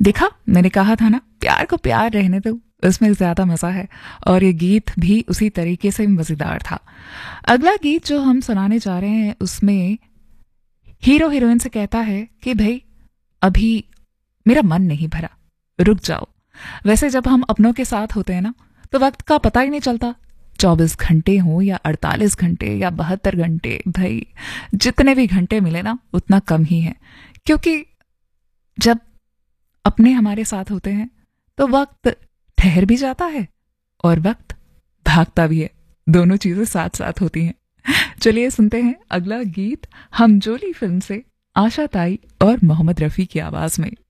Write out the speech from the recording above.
देखा, मैंने कहा था ना, प्यार को प्यार रहने दो, उसमें ज्यादा मजा है। और ये गीत भी उसी तरीके से मजेदार था। अगला गीत जो हम सुनाने जा रहे हैं उसमें हीरो हीरोइन से कहता है कि भाई अभी मेरा मन नहीं भरा, रुक जाओ। वैसे जब हम अपनों के साथ होते हैं ना, तो वक्त का पता ही नहीं चलता। 24 घंटे हो या 48 घंटे या 72 घंटे, भाई जितने भी घंटे मिले ना उतना कम ही है। क्योंकि जब अपने हमारे साथ होते हैं तो वक्त ठहर भी जाता है और वक्त भागता भी है। दोनों चीजें साथ साथ होती हैं। चलिए सुनते हैं अगला गीत हमजोली फिल्म से, आशा ताई और मोहम्मद रफी की आवाज में।